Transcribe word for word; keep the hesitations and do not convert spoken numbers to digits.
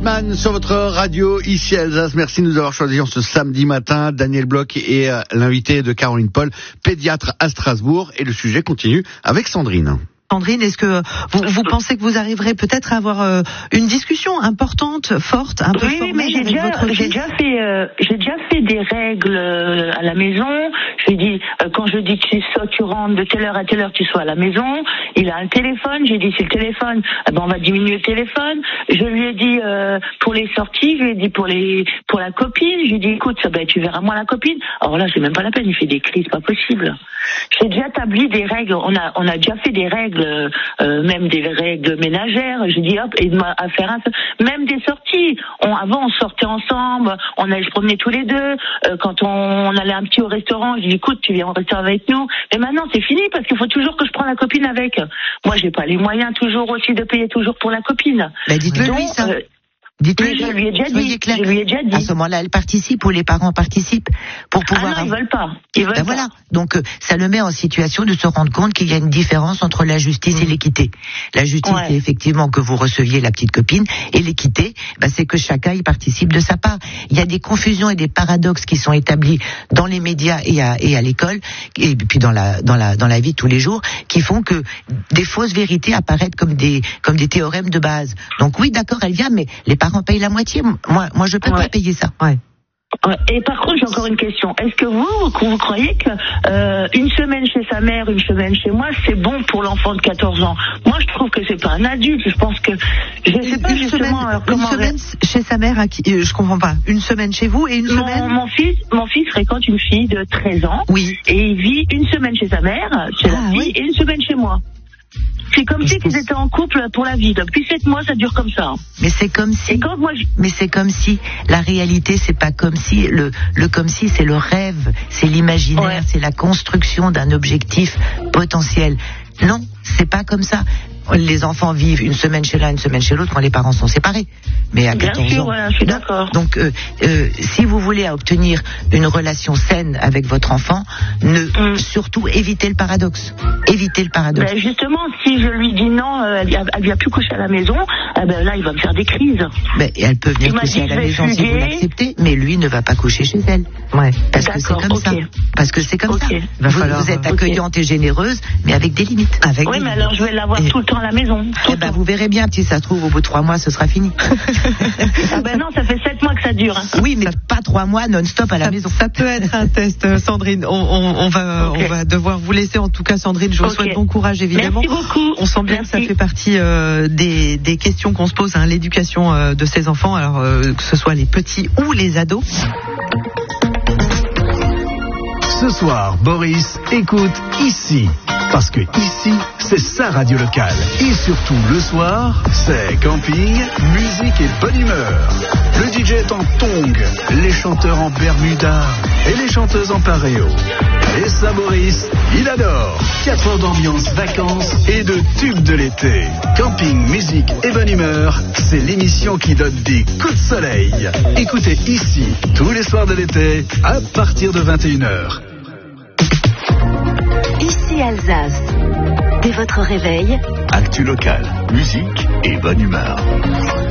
Batman sur votre radio, ici Alsace. Merci de nous avoir choisis en ce samedi matin. Daniel Bloch est euh, l'invité de Caroline Paul, pédiatre à Strasbourg. Et le sujet continue avec Sandrine. Sandrine, est-ce que vous, vous pensez que vous arriverez peut-être à avoir euh, une discussion importante, forte, un peu oui, formelle mais j'ai avec déjà, votre j'ai fils déjà fait, euh, j'ai déjà fait des règles euh, à la maison. Je lui ai dit, euh, quand je dis que tu sois, tu rentres de telle heure à telle heure, tu sois à la maison. Il a un téléphone. J'ai dit, c'est le téléphone. Eh ben, on va diminuer le téléphone. Je lui ai dit euh, pour les sorties. Je lui ai dit pour les, pour la copine. Je lui ai dit, écoute, ben, tu verras moi la copine. Alors là, c'est même pas la peine. Il fait des cris, c'est pas possible. J'ai déjà établi des règles. On a, on a déjà fait des règles. Euh, même des règles ménagères, je dis hop, et à faire un, même des sorties. On, avant, on sortait ensemble, on allait se promener tous les deux. Euh, quand on, on allait un petit au restaurant, je dis écoute, tu viens au restaurant avec nous. Mais maintenant, c'est fini parce qu'il faut toujours que je prenne la copine avec. Moi, j'ai pas les moyens toujours aussi de payer toujours pour la copine. Bah, dites-le Donc, lui ça. Euh, Dites-le je lui ai déjà Soyez dit. clair. Je lui ai déjà dit. À ce moment-là, elle participe ou les parents participent pour pouvoir. Ah non, ils veulent pas. Ils veulent ben pas. voilà. Donc euh, ça le met en situation de se rendre compte qu'il y a une différence entre la justice et l'équité. La justice, Ouais. c'est effectivement que vous receviez la petite copine, et l'équité, ben, c'est que chacun y participe de sa part. Il y a des confusions et des paradoxes qui sont établis dans les médias et à, et à l'école, et puis dans la dans la dans la vie de tous les jours, qui font que des fausses vérités apparaissent comme des comme des théorèmes de base. Donc oui, d'accord, elle vient, mais les parents payent la moitié. Moi, moi, je peux Ouais. pas payer ça. Ouais. Et par contre, j'ai encore une question. Est-ce que vous, vous croyez que euh, une semaine chez sa mère, une semaine chez moi, c'est bon pour l'enfant de quatorze ans? Moi, je trouve que c'est pas un adulte. Je pense que je sais pas Une justement semaine, alors, une comment. semaine chez sa mère, à qui, euh, je comprends pas. Une semaine chez vous et une Mon, semaine. mon fils, mon fils fréquente une fille de treize ans. Oui. Et il vit une semaine chez sa mère, chez Ah, la fille, oui. et une semaine chez moi. C'est comme si ils étaient en couple pour la vie. Depuis sept mois, ça dure comme ça. Mais c'est comme si. Et quand moi, je... Mais c'est comme si la réalité, c'est pas comme si le le comme si, c'est le rêve, c'est l'imaginaire, Ouais. c'est la construction d'un objectif potentiel. Non, c'est pas comme ça. Les enfants vivent une semaine chez l'un, une semaine chez l'autre quand les parents sont séparés. Mais à Bien quatorze sûr, ans. voilà, je suis Donc- d'accord. Donc, euh, euh, si vous voulez obtenir une relation saine avec votre enfant, ne Mm. surtout évitez le paradoxe. Évitez le paradoxe. Ben justement, si je lui dis non, euh, elle, elle vient plus coucher à la maison, eh ben là, il va me faire des crises. Mais elle peut venir Il m'a coucher dit à la que je vais maison si vous fuguer. l'acceptez, mais lui ne va pas coucher chez elle. Ouais. Parce que c'est D'accord, comme ok. ça. Parce que c'est comme Ok. ça. Va Vous, falloir, vous êtes euh, accueillante et généreuse, mais avec des limites. Avec Oui, des mais limites. alors je vais l'avoir Et- tout le temps à la maison. Tout Eh le ben, temps. vous verrez bien, si ça se trouve, au bout de trois mois, ce sera fini. Ah ben non, ça fait sept mois que ça dure. Hein. Oui, mais pas trois mois non-stop à la Ça, maison. ça peut être un test, euh, Sandrine. On, on, on va, Ok. on va devoir vous laisser. En tout cas, Sandrine, je vous Ok. souhaite bon courage, évidemment. Merci beaucoup. On sent bien que ça Merci. fait partie euh, des, des questions qu'on se pose, hein, l'éducation euh, de ces enfants, alors euh, que ce soit les petits ou les ados. Ce soir, Boris écoute ici. Parce que ici, c'est sa radio locale. Et surtout, le soir, c'est camping, musique et bonne humeur. Le D J est en tongs, les chanteurs en bermuda et les chanteuses en pareo. Et ça, Boris, il adore. quatre heures d'ambiance, vacances et de tubes de l'été. Camping, musique et bonne humeur, c'est l'émission qui donne des coups de soleil. Écoutez ici, tous les soirs de l'été, à partir de vingt et une heures. Ici Alsace. Dès votre réveil, Actu local, musique et bonne humeur.